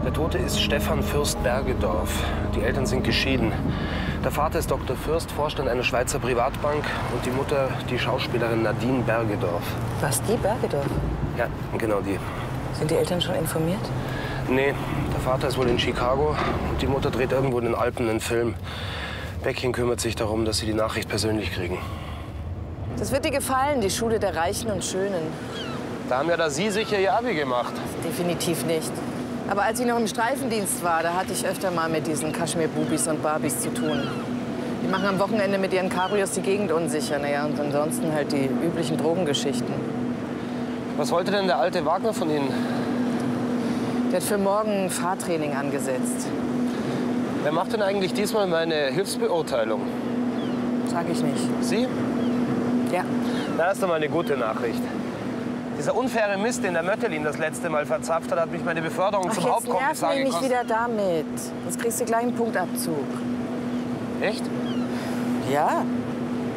Der Tote ist Stefan Fürst Bergedorf. Die Eltern sind geschieden. Der Vater ist Dr. Fürst, Vorstand einer Schweizer Privatbank und die Mutter die Schauspielerin Nadine Bergedorf. Was, die Bergedorf? Ja, genau die. Sind die Eltern schon informiert? Nee, der Vater ist wohl in Chicago und die Mutter dreht irgendwo in den Alpen einen Film. Beckchen kümmert sich darum, dass sie die Nachricht persönlich kriegen. Das wird dir gefallen, die Schule der Reichen und Schönen. Da haben ja da Sie sicher Ihr Abi gemacht. Definitiv nicht. Aber als ich noch im Streifendienst war, da hatte ich öfter mal mit diesen Kaschmir-Bubis und Barbies zu tun. Die machen am Wochenende mit ihren Cabrios die Gegend unsicher. Naja, und ansonsten halt die üblichen Drogengeschichten. Was wollte denn der alte Wagner von Ihnen? Der hat für morgen ein Fahrtraining angesetzt. Wer macht denn eigentlich diesmal meine Hilfsbeurteilung? Sag ich nicht. Sie? Ja. Na, das ist doch mal eine gute Nachricht. Dieser unfaire Mist, den der Mötterlin das letzte Mal verzapft hat, hat mich meine Beförderung zum Hauptkommissar gekostet. gekostet. Nicht wieder damit. Sonst kriegst du gleich einen Punktabzug. Echt? Ja.